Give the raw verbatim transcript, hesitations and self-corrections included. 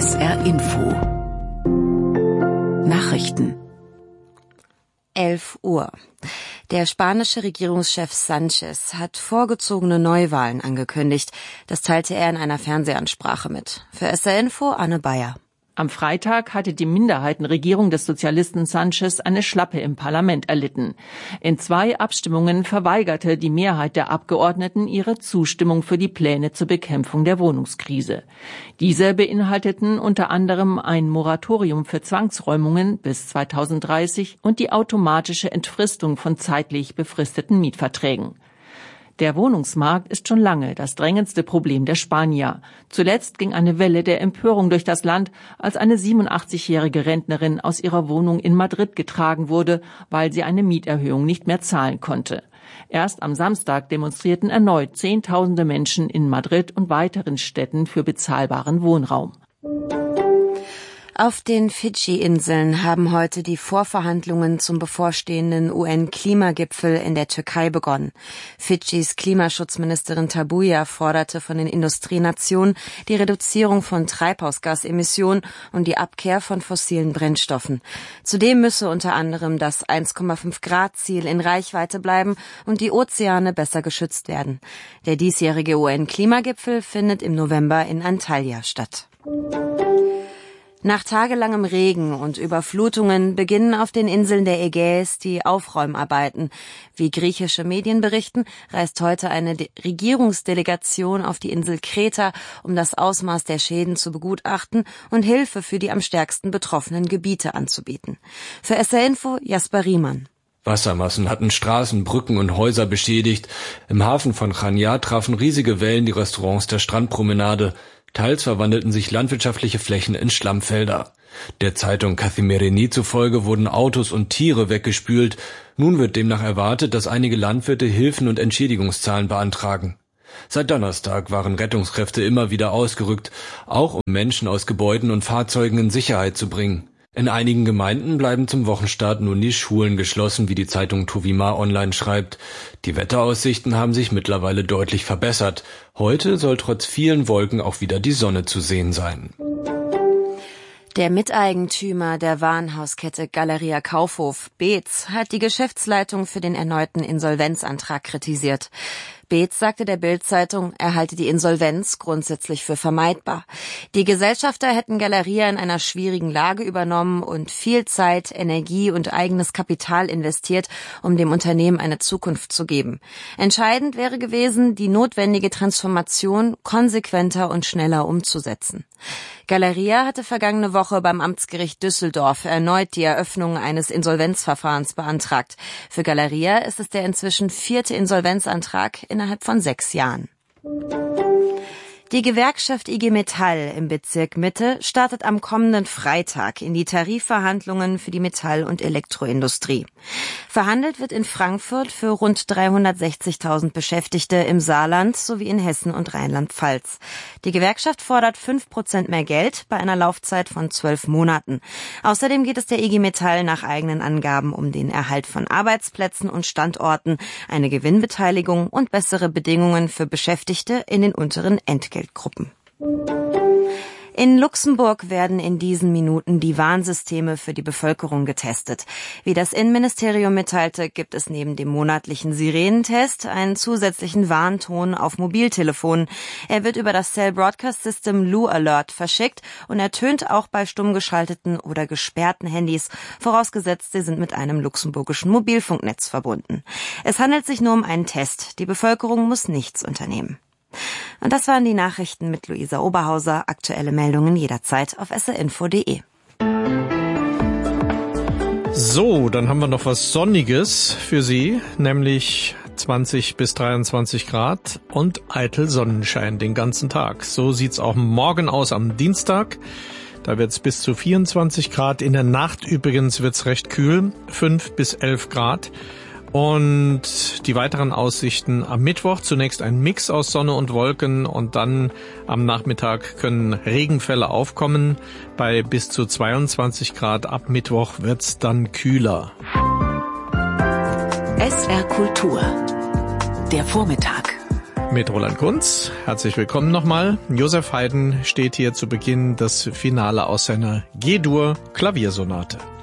S R Info Nachrichten elf Uhr. Der spanische Regierungschef Sánchez hat vorgezogene Neuwahlen angekündigt. Das teilte er in einer Fernsehansprache mit. Für S R Info Anne Bayer. Am Freitag hatte die Minderheitenregierung des Sozialisten Sánchez eine Schlappe im Parlament erlitten. In zwei Abstimmungen verweigerte die Mehrheit der Abgeordneten ihre Zustimmung für die Pläne zur Bekämpfung der Wohnungskrise. Diese beinhalteten unter anderem ein Moratorium für Zwangsräumungen bis zweitausenddreißig und die automatische Entfristung von zeitlich befristeten Mietverträgen. Der Wohnungsmarkt ist schon lange das drängendste Problem der Spanier. Zuletzt ging eine Welle der Empörung durch das Land, als eine siebenundachtzigjährige Rentnerin aus ihrer Wohnung in Madrid getragen wurde, weil sie eine Mieterhöhung nicht mehr zahlen konnte. Erst am Samstag demonstrierten erneut Zehntausende Menschen in Madrid und weiteren Städten für bezahlbaren Wohnraum. Auf den Fidschi-Inseln haben heute die Vorverhandlungen zum bevorstehenden U N-Klimagipfel in der Türkei begonnen. Fidschis Klimaschutzministerin Tabuya forderte von den Industrienationen die Reduzierung von Treibhausgasemissionen und die Abkehr von fossilen Brennstoffen. Zudem müsse unter anderem das eins Komma fünf Grad Ziel in Reichweite bleiben und die Ozeane besser geschützt werden. Der diesjährige U N-Klimagipfel findet im November in Antalya statt. Nach tagelangem Regen und Überflutungen beginnen auf den Inseln der Ägäis die Aufräumarbeiten. Wie griechische Medien berichten, reist heute eine De- Regierungsdelegation auf die Insel Kreta, um das Ausmaß der Schäden zu begutachten und Hilfe für die am stärksten betroffenen Gebiete anzubieten. Für S R Info Jasper Riemann. Wassermassen hatten Straßen, Brücken und Häuser beschädigt. Im Hafen von Chania trafen riesige Wellen die Restaurants der Strandpromenade. Teils verwandelten sich landwirtschaftliche Flächen in Schlammfelder. Der Zeitung Kathimerini zufolge wurden Autos und Tiere weggespült. Nun wird demnach erwartet, dass einige Landwirte Hilfen und Entschädigungszahlen beantragen. Seit Donnerstag waren Rettungskräfte immer wieder ausgerückt, auch um Menschen aus Gebäuden und Fahrzeugen in Sicherheit zu bringen. In einigen Gemeinden bleiben zum Wochenstart nun die Schulen geschlossen, wie die Zeitung Tuvima Online schreibt. Die Wetteraussichten haben sich mittlerweile deutlich verbessert. Heute soll trotz vielen Wolken auch wieder die Sonne zu sehen sein. Der Miteigentümer der Warenhauskette Galeria Kaufhof, Beetz, hat die Geschäftsleitung für den erneuten Insolvenzantrag kritisiert. Beetz sagte der Bild-Zeitung, er halte die Insolvenz grundsätzlich für vermeidbar. Die Gesellschafter hätten Galeria in einer schwierigen Lage übernommen und viel Zeit, Energie und eigenes Kapital investiert, um dem Unternehmen eine Zukunft zu geben. Entscheidend wäre gewesen, die notwendige Transformation konsequenter und schneller umzusetzen. Galeria hatte vergangene Woche beim Amtsgericht Düsseldorf erneut die Eröffnung eines Insolvenzverfahrens beantragt. Für Galeria ist es der inzwischen vierte Insolvenzantrag innerhalb von sechs Jahren. Die Gewerkschaft I G Metall im Bezirk Mitte startet am kommenden Freitag in die Tarifverhandlungen für die Metall- und Elektroindustrie. Verhandelt wird in Frankfurt für rund dreihundertsechzigtausend Beschäftigte im Saarland sowie in Hessen und Rheinland-Pfalz. Die Gewerkschaft fordert fünf Prozent mehr Geld bei einer Laufzeit von zwölf Monaten. Außerdem geht es der I G Metall nach eigenen Angaben um den Erhalt von Arbeitsplätzen und Standorten, eine Gewinnbeteiligung und bessere Bedingungen für Beschäftigte in den unteren Entgeltgruppen. In Luxemburg werden in diesen Minuten die Warnsysteme für die Bevölkerung getestet. Wie das Innenministerium mitteilte, gibt es neben dem monatlichen Sirenentest einen zusätzlichen Warnton auf Mobiltelefonen. Er wird über das Cell Broadcast System Lou Alert verschickt und ertönt auch bei stumm geschalteten oder gesperrten Handys, vorausgesetzt sie sind mit einem luxemburgischen Mobilfunknetz verbunden. Es handelt sich nur um einen Test. Die Bevölkerung muss nichts unternehmen. Und das waren die Nachrichten mit Luisa Oberhauser. Aktuelle Meldungen jederzeit auf s r info punkt d e. So, dann haben wir noch was Sonniges für Sie, nämlich zwanzig bis dreiundzwanzig Grad und eitel Sonnenschein den ganzen Tag. So sieht's auch morgen aus am Dienstag. Da wird's bis zu vierundzwanzig Grad. In der Nacht übrigens wird's recht kühl, fünf bis elf Grad. Und die weiteren Aussichten am Mittwoch, zunächst ein Mix aus Sonne und Wolken und dann am Nachmittag können Regenfälle aufkommen. Bei bis zu zweiundzwanzig Grad ab Mittwoch wird's dann kühler. S R Kultur. Der Vormittag. Mit Roland Kunz. Herzlich willkommen nochmal. Joseph Haydn steht hier zu Beginn das Finale aus seiner G-Dur Klaviersonate.